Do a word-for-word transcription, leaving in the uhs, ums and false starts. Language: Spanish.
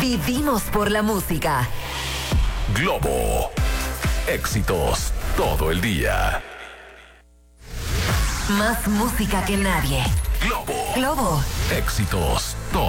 Vivimos por la música. Globo. Éxitos todo el día. Más música que nadie. Globo. Globo. Éxitos todo